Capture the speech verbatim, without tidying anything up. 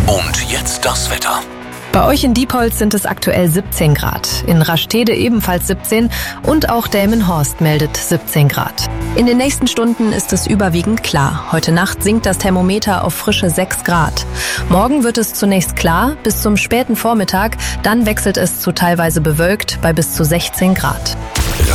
Und jetzt das Wetter. Bei euch in Diepholz sind es aktuell siebzehn Grad, in Rastede ebenfalls siebzehn und auch Delmenhorst meldet siebzehn Grad. In den nächsten Stunden ist es überwiegend klar. Heute Nacht sinkt das Thermometer auf frische sechs Grad. Morgen wird es zunächst klar bis zum späten Vormittag, dann wechselt es zu teilweise bewölkt bei bis zu sechzehn Grad.